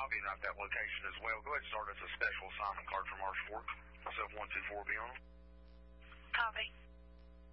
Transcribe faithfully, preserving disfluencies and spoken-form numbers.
I'll be at that location as well. Go ahead and start us a special assignment card from Arch Fork. Myself one two four will be on. Copy.